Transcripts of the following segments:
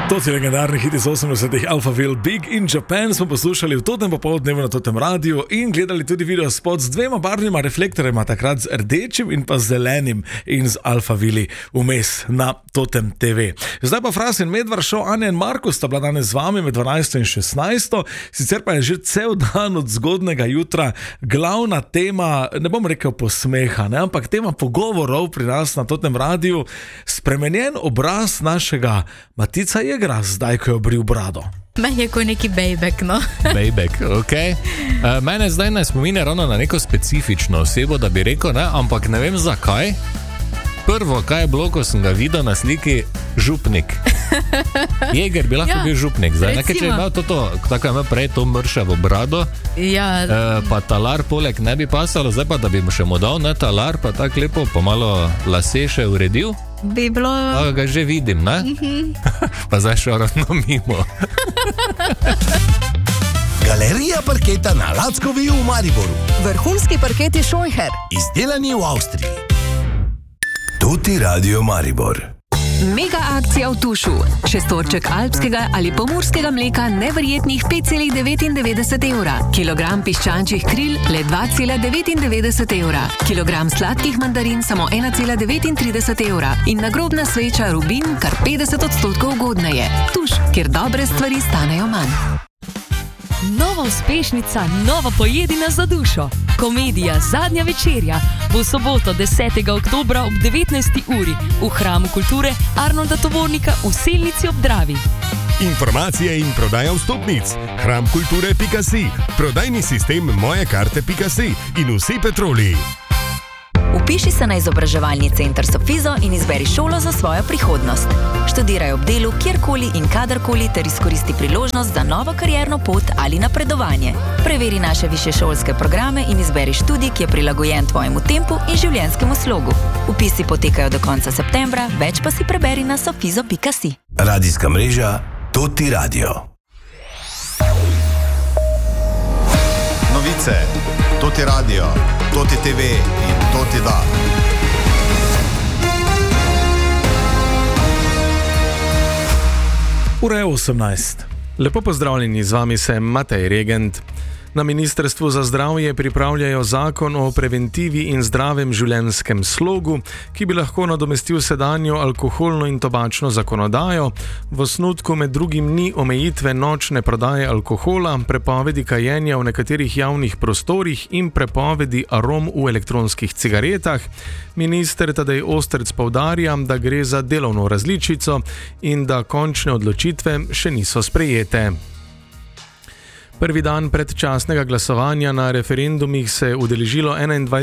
To je legendarni hit iz 80-ih Alphaville Big in Japan smo poslušali v totem popoldnevu na totem radiju in gledali tudi video spot z dvema barvnima reflektorjema, takrat z rdečim in pa zelenim in z Alphavilli vmes na totem TV. Zdaj pa Fras in Medvar show, Anja in Markus sta bila danes z vami med 12 in 16. Sicer pa je že cel dan od zgodnega jutra glavna tema, ne bom rekel posmeha, ne, ampak tema pogovorov pri nas na totem radiju, spremenjen obraz našega Matica Jegra, zdaj, ko je obril brado. Meni je kot neki bejbek, no. Bejbek, okej. Mene zdaj ne spomine ravno na neko specifično osebo, da bi rekel, ne, ampak ne vem zakaj. Prvo, kaj je bilo, ko sem ga videl na sliki, župnik. Jeger bi lahko bil župnik. Zdaj, nekaj, če je imel to, tako je imel prej to mršavo brado, pa talar poleg ne bi pasalo, zdaj pa, da bi mu še mu dal, ne, talar, pa tako lepo, pa malo lase še uredil. Bi bilo... Pa ga že vidim, ne? Pa zdaj šel ravno mimo. Galerija parketa na Lackovi v Mariboru. Vrhunski parketi Scheucher. Izdelani v Avstriji. Tuti Radio Maribor. Mega akcija v Tušu. Šestorček alpskega ali pomurskega mleka neverjetnih 5,99 evra. Kilogram piščančjih kril le 2,99 evra. Kilogram sladkih mandarin samo 1,39 evra. In nagrobna sveča Rubin kar 50% ugodneje. Tuš, kjer dobre stvari stanejo manj. Nova uspešnica, nova pojedina za dušo. Komedija Zadnja večerja bo v soboto 10. oktobra ob 19. uri v Hramu kulture Arnolda Tovornika v Selnici ob Dravi. Informacije in prodaja vstopnic. hramkulture.si, prodajni sistem mojekarte.si in vsi petroli. Vpiši se na izobraževalni center Sofizo in izberi šolo za svojo prihodnost. Študiraj ob delu kjerkoli in kadarkoli ter izkoristi priložnost za novo karierno pot ali napredovanje. Preveri naše višješolske programe in izberi študij, ki je prilagojen tvojemu tempu in življenjskemu slogu. Vpisi potekajo do konca septembra, več pa si preberi na sofizo.si. Radijska mreža Tuti Radio. Novice, Tuti Radio, Tuti TV in Tuti Da. Ura je 18. Lepo pozdravljeni, z vami se Matej Regent. Na Ministrstvu za zdravje pripravljajo zakon o preventivi in zdravem življenjskem slogu, ki bi lahko nadomestil sedanjo alkoholno in tobačno zakonodajo. V osnutku med drugim ni omejitve nočne prodaje alkohola, prepovedi kajenja v nekaterih javnih prostorih in prepovedi arom v elektronskih cigaretah. Minister Tadej Ostrc poudarja, da gre za delovno različico in da končne odločitve še niso sprejete. Prvi dan predčasnega glasovanja na referendumih se je udeležilo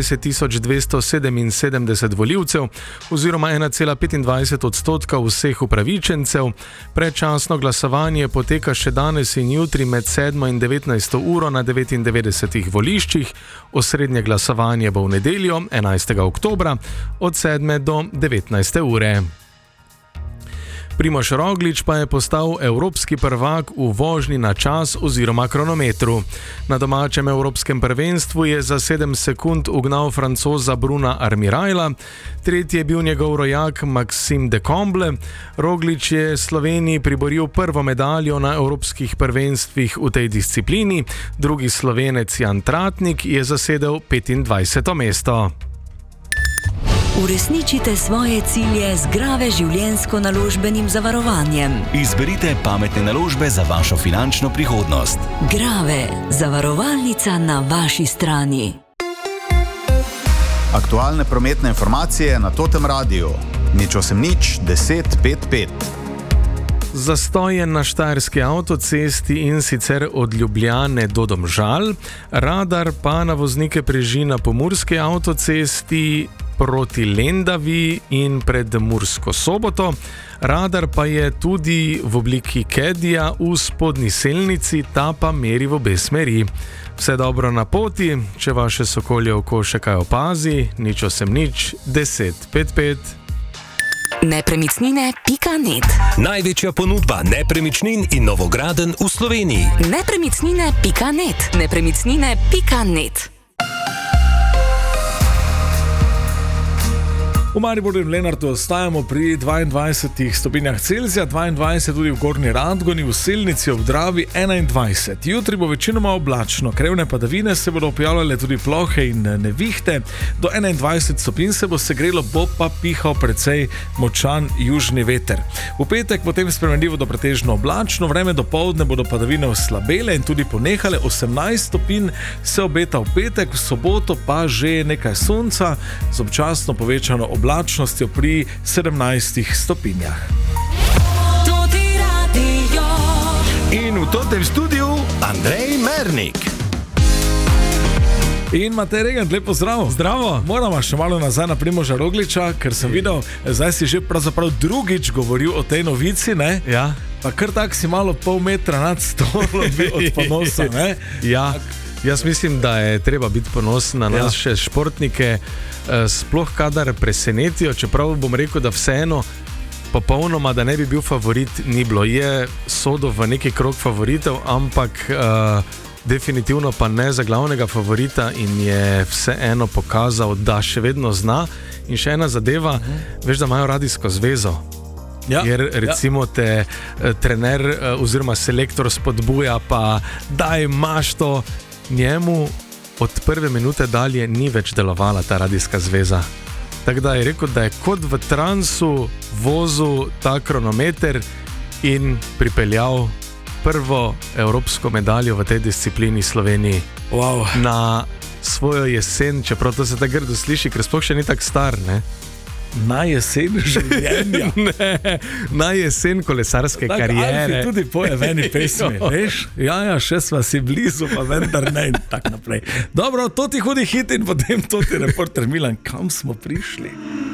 21.277 volivcev oziroma 1,25% vseh upravičencev. Predčasno glasovanje poteka še danes in jutri med 7 in 19 uro na 99 voliščih. Osrednje glasovanje bo v nedeljo 11. oktobra od 7 do 19 ure. Primož Roglič pa je postal evropski prvak v vožnji na čas oziroma kronometru. Na domačem evropskem prvenstvu je za 7 sekund ugnal Francoza Bruna Armiraila, tretji je bil njegov rojak Maxime de Comble. Roglič je Sloveniji priboril prvo medaljo na evropskih prvenstvih v tej disciplini, drugi Slovenec Jan Tratnik je zasedel 25. mesto. Uresničite svoje cilje z Grave življenjsko-naložbenim zavarovanjem. Izberite pametne naložbe za vašo finančno prihodnost. Grave, zavarovalnica na vaši strani. Aktualne prometne informacije na Totem radiju. 080 10 55. Zastoj je na štajerski avtocesti in sicer od Ljubljane do Domžal, radar pa na voznike preži na pomurski avtocesti proti Lendavi in pred Mursko Soboto. Radar pa je tudi v obliki Kedija v spodnji Selnici, ta pa meri v obe smeri. Vse dobro na poti, če vaše sokolje oko še kaj opazi, 080 10 55. Nepremičnine.net. Največja ponudba nepremičnin in novogradenj v Sloveniji. Nepremičnine.net. Nepremičnine.net. V Mariboru in Lenartu ostajamo pri 22 stopinjah Celzija, 22 tudi v Gornji Radgoni, v Selnici ob Dravi 21. Jutri bo večinoma oblačno, krevne padavine se bodo pojavljale tudi plohe in nevihte. Do 21 stopinj se bo segrelo, bo pa pihal precej močan južni veter. V petek potem spremenljivo do pretežno oblačno, vreme do poldne bodo padavine oslabele in tudi ponehale. 18 stopinj se obeta v petek, v soboto pa že nekaj sonca z občasno povečano oblačnostjo pri 17 stopinjah. In v tem studiu Andrej Mernik. In Matej Regent, lepo zdrav. Zdravo. Moramo še malo nazaj na Primoža Rogliča, ker sem videl, zdaj si že pravzaprav drugič govoril o tej novici, ne? Ja. Pa kar tak si malo pol metra nad stolom bil od ponosa, ne? Ja. Jaz mislim, da je treba biti ponosen na naše športnike, sploh kadar presenetijo, čeprav bom rekel, da vseeno popolnoma, da ne bi bil favorit, ni bilo. Je sodel v neki krog favoritov, ampak definitivno pa ne za glavnega favorita in je vseeno pokazal, da še vedno zna. In še ena zadeva, veš, da imajo radijsko zvezo. Ja, jer recimo te trener oziroma selektor spodbuja, pa daj imaš to. Njemu od prve minute dalje ni več delovala ta radijska zveza. Tako da je rekel, da je kot v transu vozil ta kronometer in pripeljal prvo evropsko medaljo v tej disciplini Sloveniji. Wow. Na svojo jesen, čeprav to se tako grdo sliši, ker sploh še ni tako star, ne? Na jesen življenja. Ne, na jesen kolesarske kariere. Alfi tudi poje v eni pesmi, veš? Ja, še sva si blizu, pa vendar ne in tak naprej. Dobro, to ti hudi hit in potem to ti reporter Milan, kam smo prišli?